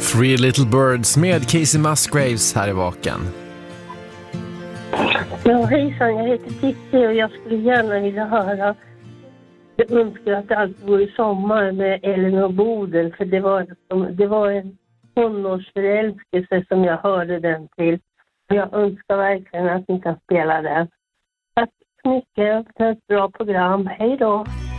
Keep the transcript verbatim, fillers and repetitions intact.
Three Little Birds med Casey Musgraves här i Vaken. Ja, hejsan, jag heter Titti och jag skulle gärna vilja höra. Jag önskar att det alltid vore sommar med Ellen och Bodil, för det var, det var en tonårsförälskelse som jag hörde den till. Jag önskar verkligen att ni kan spela den. Tack så mycket för ett bra program. Hej då!